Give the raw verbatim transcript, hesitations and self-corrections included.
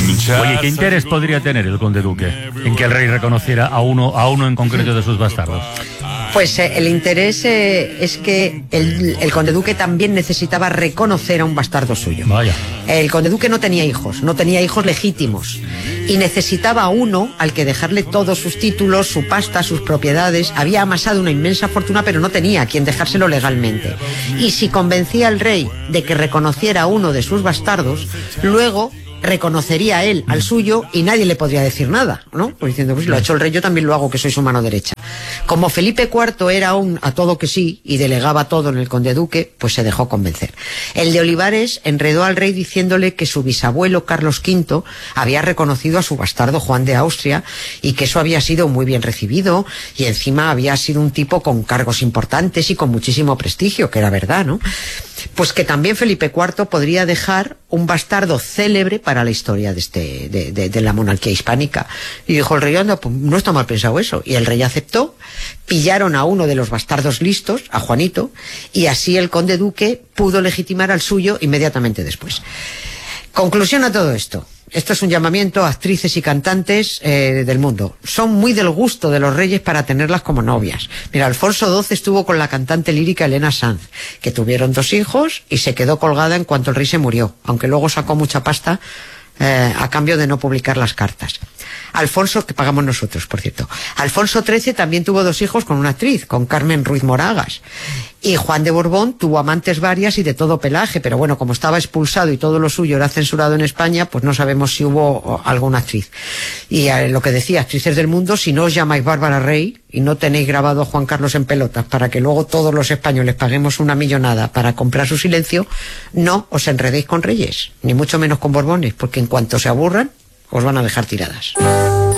Oye, ¿qué interés podría tener el conde duque en que el rey reconociera a uno, a uno en concreto de sus bastardos? Pues eh, el interés eh, es que el, el conde duque también necesitaba reconocer a un bastardo suyo. Vaya. El conde duque no tenía hijos, no tenía hijos legítimos y necesitaba a uno al que dejarle todos sus títulos, su pasta, sus propiedades. Había amasado una inmensa fortuna, pero no tenía a quien dejárselo legalmente. Y si convencía al rey de que reconociera a uno de sus bastardos, luego reconocería él al suyo y nadie le podría decir nada, ¿no? Pues diciendo, pues si lo ha hecho el rey, yo también lo hago, que soy su mano derecha. Como Felipe cuarto era un a todo que sí y delegaba todo en el conde duque, pues se dejó convencer. El de Olivares enredó al rey diciéndole que su bisabuelo Carlos quinto había reconocido a su bastardo Juan de Austria y que eso había sido muy bien recibido y encima había sido un tipo con cargos importantes y con muchísimo prestigio, que era verdad, ¿no? Pues que también Felipe cuarto podría dejar un bastardo célebre para la historia de este de, de, de la monarquía hispánica. Y dijo el rey, anda, pues no está mal pensado eso. Y el rey aceptó, pillaron a uno de los bastardos listos, a Juanito, y así el conde duque pudo legitimar al suyo inmediatamente después. Conclusión a todo esto. Esto es un llamamiento a actrices y cantantes eh, del mundo. Son muy del gusto de los reyes para tenerlas como novias. Mira, Alfonso doce estuvo con la cantante lírica Elena Sanz, que tuvieron dos hijos y se quedó colgada en cuanto el rey se murió, aunque luego sacó mucha pasta eh, a cambio de no publicar las cartas. Alfonso, que pagamos nosotros, por cierto. Alfonso trece también tuvo dos hijos con una actriz, con Carmen Ruiz Moragas. Y Juan de Borbón tuvo amantes varias y de todo pelaje, pero bueno, como estaba expulsado y todo lo suyo era censurado en España, pues no sabemos si hubo alguna actriz. Y eh, lo que decía, actrices del mundo, si no os llamáis Bárbara Rey y no tenéis grabado a Juan Carlos en pelotas para que luego todos los españoles paguemos una millonada para comprar su silencio, no os enredéis con reyes, ni mucho menos con Borbones, porque en cuanto se aburran, os van a dejar tiradas.